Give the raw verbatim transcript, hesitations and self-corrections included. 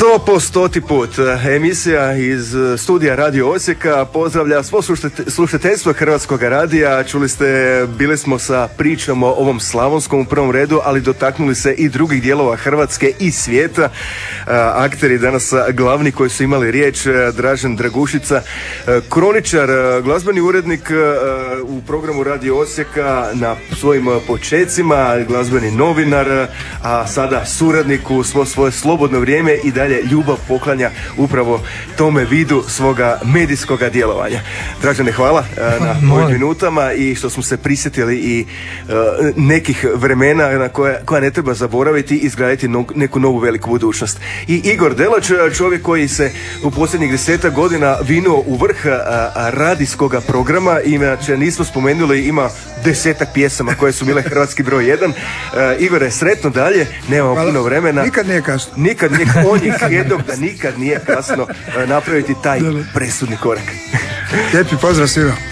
Sto po stoti put emisija iz studija Radio Osijeka pozdravlja svo slušateljstvo Hrvatskog radija. Čuli ste, bili smo sa pričom o ovom slavonskom u prvom redu, ali dotaknuli se i drugih dijelova Hrvatske i svijeta. Akteri danas glavni koji su imali riječ: Dražen Dragušica, kroničar, glazbeni urednik u programu Radio Osijeka na svojim počecima, glazbeni novinar, a sada suradnik u svo svoje slobodno vrijeme i dalje ljubav poklanja upravo tome vidu svoga medijskoga djelovanja. Dražene, hvala na ovim minutama i što smo se prisjetili i nekih vremena na koja, koja ne treba zaboraviti i izgraditi neku novu veliku budućnost. I Igor Delač, čovjek koji se u posljednjih desetak godina vinuo u vrh radijskoga programa, inače nismo spomenuli, ima desetak pjesama koje su bile hrvatski broj jedan. Igore, sretno dalje, nemamo hvala. Puno vremena. Nikad nije kasno. Nikad nije, on je jednog da nikad nije kasno napraviti taj presudni korak. Lijepi pozdrav svima.